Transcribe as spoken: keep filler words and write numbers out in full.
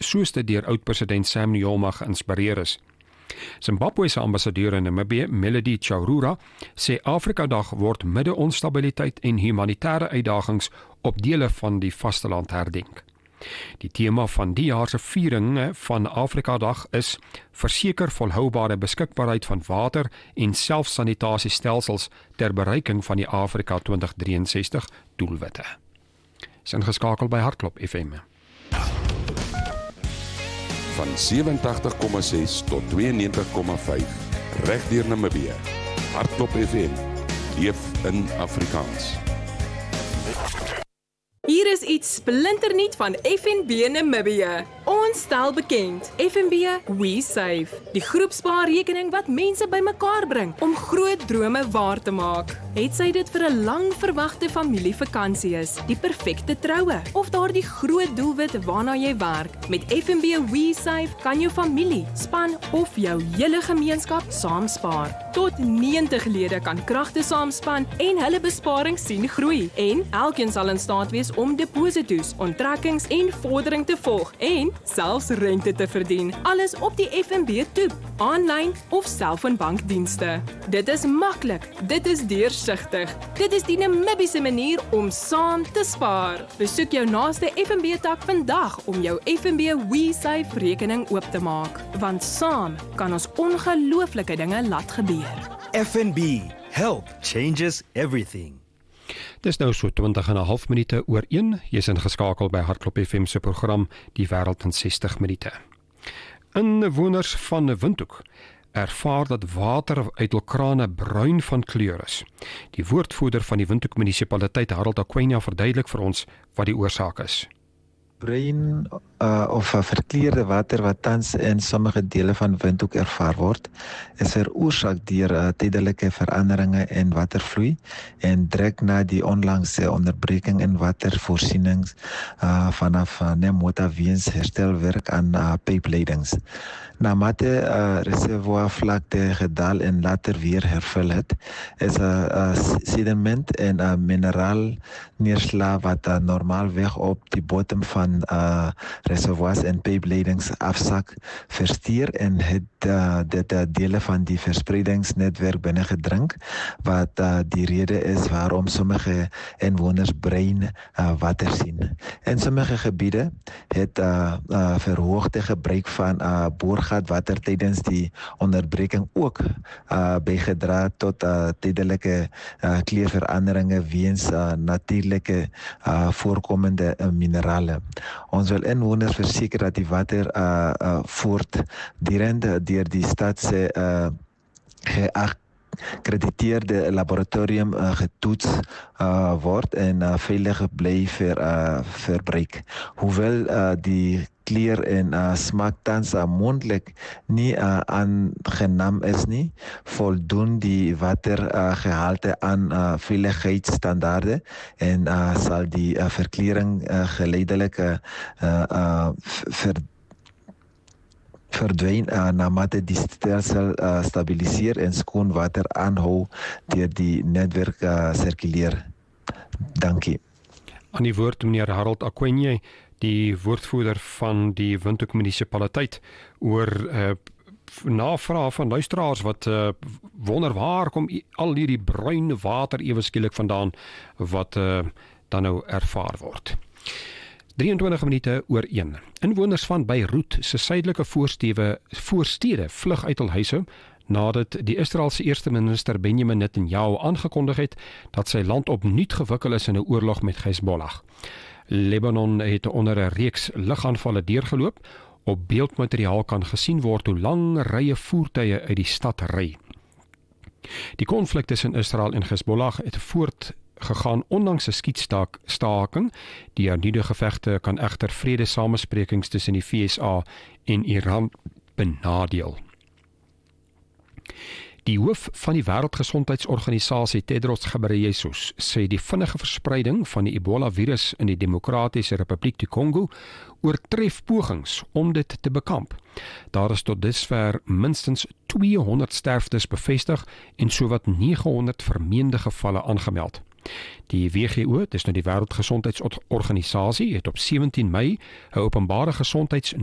soos dit deur oud-president Sam Nujoma geïnspireer is. Zimbabwe se ambassadeur in Namibië, Melody Chaurura, sê Afrika-dag word midde onstabiliteit en humanitêre uitdagings op dele van die vasteland herdenk. Die tema van die jaar se viering van Afrika-dag is verseker volhoubare beskikbaarheid van water en selfsanitasiestelsels ter bereiking van die Afrika twintig drieënsestig doelwitte. Is ingeskakel by Hartklop F M. Van sewentydig komma ses tot tweeënnegentig komma vyf, reg deur Namibië. Hartklop F M, leef in Afrikaans. Hier is iets splinternuut van F N B Namibië. Ons stel bekend, F N B We Save, die groepspaarrekening wat mense bymekaar bring om groot drome waar te maak. Het sy dit vir 'n lang verwagte familievakansie is, die perfekte troue of daardie groot doelwit waarna jy werk. Met F N B We Save kan jou familie, span of jou hele gemeenskap saam spaar. Tot negentig lede kan kragte saamspan en hulle besparing sien groei. En elkeen sal in staat wees om deposito's, onttrekkings en vordering te volg en selfs rente te verdien. Alles op die F N B toep, aanlyn of selfoonbankdienste. Dit is maklik, dit is deursigtig. Dit is die Namibiese manier om saam te spaar. Besoek jou naaste F N B-tak vandag om jou F N B We Save rekening oop te maak. Want saam kan ons ongelooflike dinge laat gebeur. F N B, help changes everything. Dis nou so twintig en 'n half minute oor een. Jy's ingeskakel by Hartklop F M se program Die Wêreld in sestig minute. Inwoners van Windhoek ervaar dat water uit hul krane bruin van kleur is. Die woordvoerder van die Windhoek munisipaliteit, Harold Aquenia, verduidelik vir ons wat die oorsaak is. Bruin uh, of uh, verkleurde water wat tans in sommige dele van Windhoek ervaar word, is veroorsaak deur uh, tydelike veranderinge in watervloei en trek na die onlangse onderbreking in watervoorsienings uh, vanaf uh, Nemota weens herstelwerk aan uh, pypleidings. Naarmate uh, reservoirvlakte gedaal en later weer hervul het, is 'n uh, uh, sediment en 'n uh, mineraal neerslag wat uh, normaalweg op die bodem van uh, reservoirs en pypleidings afsak, verstuur en het uh, dit uh, dele van die verspreidingsnetwerk binne gedrink, wat uh, die rede is waarom sommige inwoners bruin uh, water sien. In sommige gebiede het uh, uh, verhoogde gebruik van uh, boorgatwater tydens die onderbreking ook uh, bygedra tot uh, tydelike uh, kleurveranderinge weens uh, natuurlike uh, voorkomende uh, minerale. Ons wil inwoners verseker dat die water uh, uh, voortdurend deur die stad se uh, geakkrediteerde laboratorium uh, getoets uh, word en uh, veilig bly vir uh, verbruik. Hoewel uh, die kleur en uh, smaak tans uh, mondelik nie uh, aangenaam is nie, voldoen die watergehalte uh, aan uh, veiligheidsstandaarde en uh, sal die uh, verkleuring uh, geleidelik uh, uh, ver verdwyn uh, naarmate die stelsel uh, stabiliseer en skoon water aanhou deur die netwerk uh, sirkuleer. Dankie. Aan die woord meneer Harold Aquenia, die woordvoerder van die Windhoek munisipaliteit, oor uh, navraag van luisteraars wat uh, wonder waar kom al hierdie bruin water ewe skielik vandaan wat uh, dan nou ervaar word. drieëntwintig minute oor een. Inwoners van Beirut se suidelike voorstede voorstede vlug uit hul huise nadat die Israeliese eerste minister Benjamin Netanyahu aangekondig het dat sy land opnuut gewikkel is in 'n oorlog met Hezbollah. Libanon het onder 'n reeks lugaanvalle deurgeloop. Op beeldmateriaal kan gesien word hoe lang rye voertuie uit die stad ry. Die konflik tussen Israel en Hezbollah het voortgegaan ondanks 'n skietstaking. Die hernuide gevegte kan egter vredesamesprekings tussen die V S A en Iran benadeel. Die hoof van die Wêreldgesondheidsorganisasie, Tedros Ghebreyesus, sê die vinnige verspreiding van die Ebola-virus in die Demokratiese Republiek die Kongo oortref pogings om dit te bekamp. Daar is tot dusver minstens tweehonderd sterftes bevestig en sowat negenhonderd vermeende gevalle aangemeld. Die W G O, dis nou die Wêreldgesondheidsorganisasie, het op sewentien Mei 'n openbare gesondheids